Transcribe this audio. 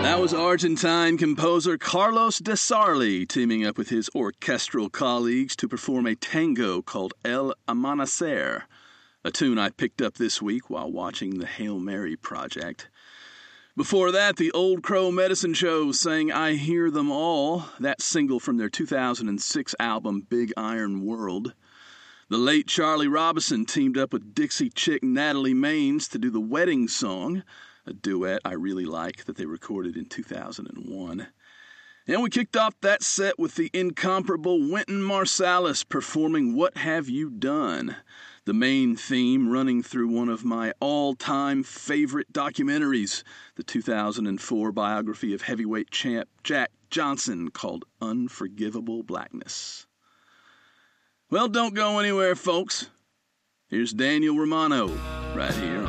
That was Argentine composer Carlos de Sarli teaming up with his orchestral colleagues to perform a tango called El Amanecer, a tune I picked up this week while watching the Hail Mary Project. Before that, the Old Crow Medicine Show sang I Hear Them All, that single from their 2006 album Big Iron World. The late Charlie Robison teamed up with Dixie chick Natalie Maines to do the Wedding Song, a duet I really like that they recorded in 2001. And we kicked off that set with the incomparable Wynton Marsalis performing What Have You Done?, the main theme running through one of my all-time favorite documentaries, the 2004 biography of heavyweight champ Jack Johnson called Unforgivable Blackness. Well, don't go anywhere, folks. Here's Daniel Romano right here